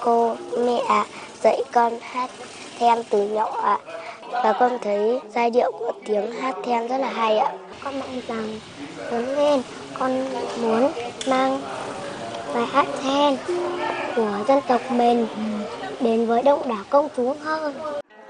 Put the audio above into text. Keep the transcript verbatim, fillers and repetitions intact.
cô, mẹ dạy con hát then từ nhỏ ạ. Và con thấy giai điệu của tiếng hát then rất là hay ạ. Con mong rằng lớn lên con muốn mang bài hát then của dân tộc mình đến với đông đảo công chúng hơn.